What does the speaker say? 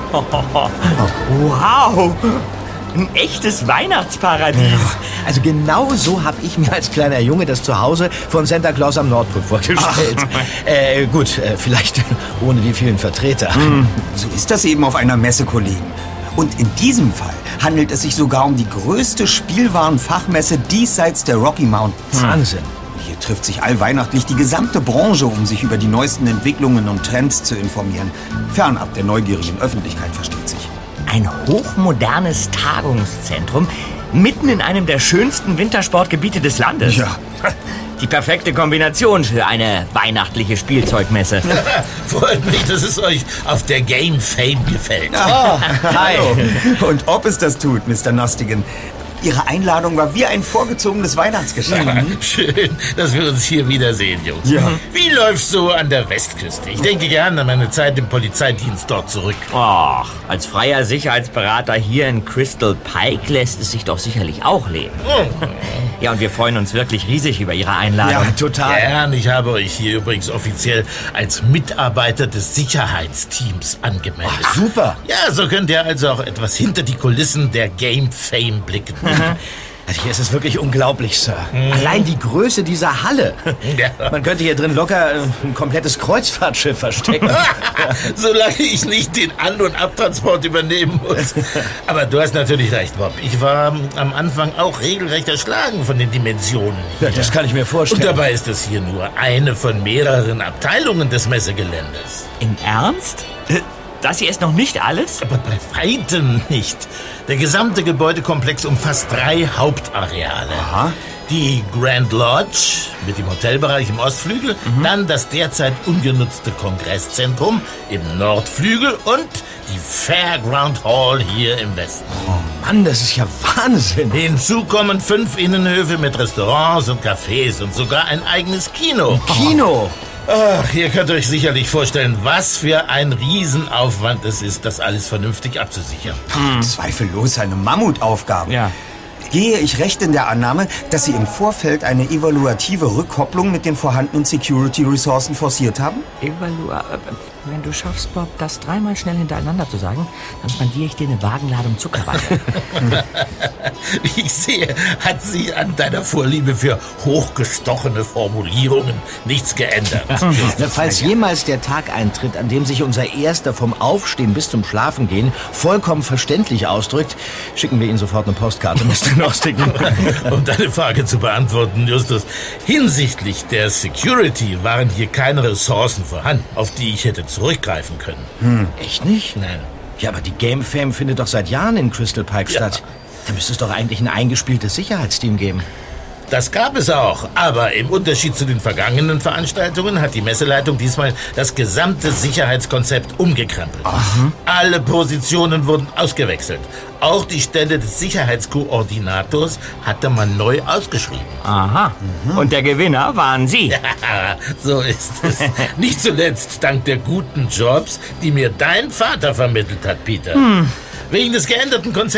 Wow! Ein echtes Weihnachtsparadies. Also genau so habe ich mir als kleiner Junge das Zuhause von Santa Claus am Nordpol vorgestellt. Gut, vielleicht ohne die vielen Vertreter. So ist das eben auf einer Messe, Kollegen. Und in diesem Fall handelt es sich sogar um die größte Spielwarenfachmesse diesseits der Rocky Mountains. Wahnsinn. Hier trifft sich allweihnachtlich die gesamte Branche, um sich über die neuesten Entwicklungen und Trends zu informieren. Fernab der neugierigen Öffentlichkeit, versteht sich. Ein hochmodernes Tagungszentrum mitten in einem der schönsten Wintersportgebiete des Landes. Ja. Die perfekte Kombination für eine weihnachtliche Spielzeugmesse. Freut mich, dass es euch auf der Game Fame gefällt. Hi. Und ob es das tut, Mr. Nostigan. Ihre Einladung war wie ein vorgezogenes Weihnachtsgeschenk. Schön, dass wir uns hier wiedersehen, Jungs. Ja. Wie läuft's so an der Westküste? Ich denke gern an meine Zeit im Polizeidienst dort zurück. Ach, als freier Sicherheitsberater hier in Crystal Pike lässt es sich doch sicherlich auch leben. Ja, und wir freuen uns wirklich riesig über Ihre Einladung. Ja, total. Gern, ich habe euch hier übrigens offiziell als Mitarbeiter des Sicherheitsteams angemeldet. Ach, super. Ja, so könnt ihr also auch etwas hinter die Kulissen der Game Fame blicken. Also hier ist es wirklich unglaublich, Sir. Allein die Größe dieser Halle. Ja. Man könnte hier drin locker ein komplettes Kreuzfahrtschiff verstecken. Solange ich nicht den An- und Abtransport übernehmen muss. Aber du hast natürlich recht, Bob. Ich war am Anfang auch regelrecht erschlagen von den Dimensionen. Ja, das kann ich mir vorstellen. Und dabei ist es hier nur eine von mehreren Abteilungen des Messegeländes. Im Ernst? Das hier ist noch nicht alles? Aber bei weitem nicht. Der gesamte Gebäudekomplex umfasst 3 Hauptareale. Aha. Die Grand Lodge mit dem Hotelbereich im Ostflügel, dann das derzeit ungenutzte Kongresszentrum im Nordflügel und die Fairground Hall hier im Westen. Oh Mann, das ist ja Wahnsinn. Hinzu kommen 5 Innenhöfe mit Restaurants und Cafés und sogar ein eigenes Kino. Kino. Ach, ihr könnt euch sicherlich vorstellen, was für ein Riesenaufwand es ist, das alles vernünftig abzusichern. Zweifellos eine Mammutaufgabe. Ja. Gehe ich recht in der Annahme, dass Sie im Vorfeld eine evaluative Rückkopplung mit den vorhandenen Security-Ressourcen forciert haben? Wenn du schaffst, Bob, das 3-mal schnell hintereinander zu sagen, dann spendiere ich dir eine Wagenladung Zuckerwatte. Wie ich sehe, hat sich an deiner Vorliebe für hochgestochene Formulierungen nichts geändert. Falls jemals der Tag eintritt, an dem sich unser Erster vom Aufstehen bis zum Schlafengehen vollkommen verständlich ausdrückt, schicken wir Ihnen sofort eine Postkarte, Mr. Nostigan. Um deine Frage zu beantworten, Justus, hinsichtlich der Security waren hier keine Ressourcen vorhanden, auf die ich hätte zurückgreifen können. Echt nicht? Nein. Ja, aber die Game Fame findet doch seit Jahren in Crystal Pike Ja. statt. Da müsste es doch eigentlich ein eingespieltes Sicherheitsteam geben. Das gab es auch, aber im Unterschied zu den vergangenen Veranstaltungen hat die Messeleitung diesmal das gesamte Sicherheitskonzept umgekrempelt. Alle Positionen wurden ausgewechselt. Auch die Stelle des Sicherheitskoordinators hatte man neu ausgeschrieben. Aha. Und der Gewinner waren Sie. Ja, so ist es. Nicht zuletzt dank der guten Jobs, die mir dein Vater vermittelt hat, Peter. Wegen des geänderten Konzepts